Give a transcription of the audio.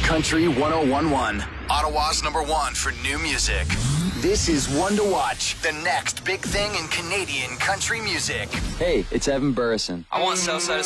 Country 1011, Ottawa's #1 for new music. This is One to Watch, the next big thing in Canadian country music. Hey, it's Evan Burrison. I want Southside